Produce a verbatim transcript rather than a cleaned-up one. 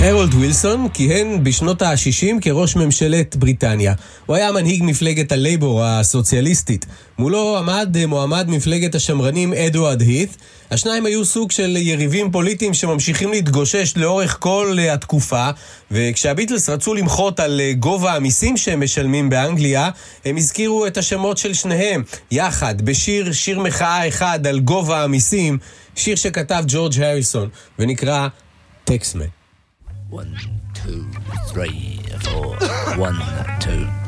הרולד ווילסון כיהן בשנות ה-שישים כראש ממשלת בריטניה. הוא היה מנהיג מפלגת הלייבור הסוציאליסטית. מולו עמד מועמד מפלגת השמרנים אדוארד הית. השניים היו סוג של יריבים פוליטיים שממשיכים להתגושש לאורך כל התקופה, וכשהביטלס רצו למחות על גובה המיסים שהם משלמים באנגליה, הם הזכירו את השמות של שניהם יחד בשיר, שיר מחאה אחד על גובה המיסים, שיר שכתב ג'ורג' הריסון ונקרא טקסמן. One, two, three, four. One, two.